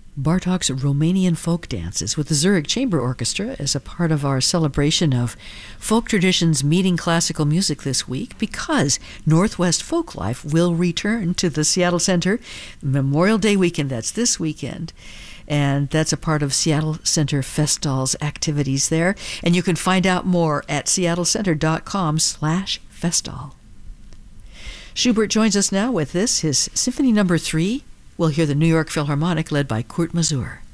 Bartók's Romanian folk dances with the Zurich Chamber Orchestra as a part of our celebration of folk traditions meeting classical music this week, because Northwest Folklife will return to the Seattle Center Memorial Day weekend. That's this weekend. And that's a part of Seattle Center Festtal's activities there. And you can find out more at seattlecenter.com/Festtal. Schubert joins us now with this, his Symphony No. 3. We'll hear the New York Philharmonic led by Kurt Masur.